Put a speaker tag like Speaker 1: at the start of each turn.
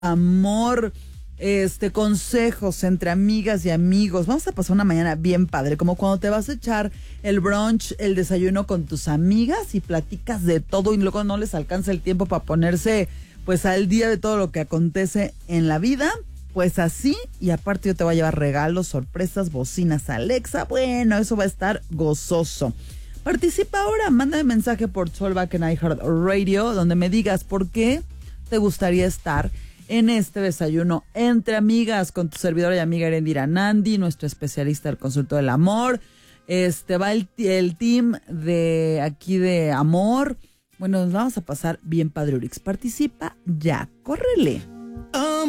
Speaker 1: amor, consejos entre amigas y amigos. Vamos a pasar una mañana bien padre, como cuando te vas a echar el brunch, el desayuno con tus amigas y platicas de todo y luego no les alcanza el tiempo para ponerse pues al día de todo lo que acontece en la vida. Pues así, y aparte yo te voy a llevar regalos, sorpresas, bocinas Alexa. Bueno, eso va a estar gozoso. Participa ahora, mándame mensaje por Soulback en iHeartRadio, donde me digas por qué te gustaría estar en este desayuno entre amigas con tu servidora y amiga Erendira Nandi, nuestra especialista del consulto del amor. Va el team de aquí de amor. Bueno, nos vamos a pasar bien padre, Urix. Participa ya, córrele.